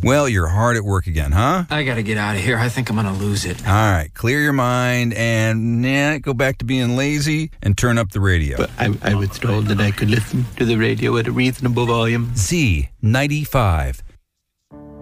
Well, you're hard at work again, huh? I gotta get out of here. I think I'm gonna lose it. All right, clear your mind and go back to being lazy and turn up the radio. But I was told that I could listen to the radio at a reasonable volume. Z95.